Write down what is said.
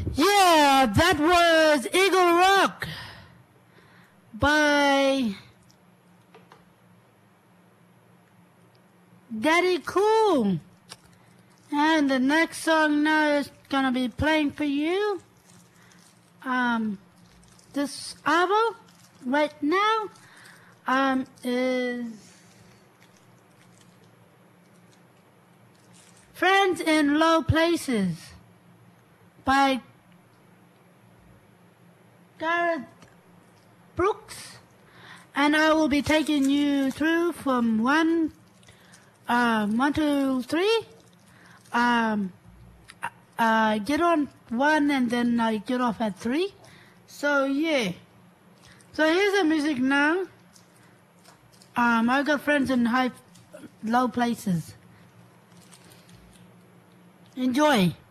Yeah, that was Eagle Rock by Daddy Cool. And the next song now is gonna be playing for you. This album right now is Friends in Low Places by Gareth Brooks, and I will be taking you through from 1 to 3. Get on 1 and then I get off at 3. So yeah. So here's the music now. I got friends in low places. Enjoy.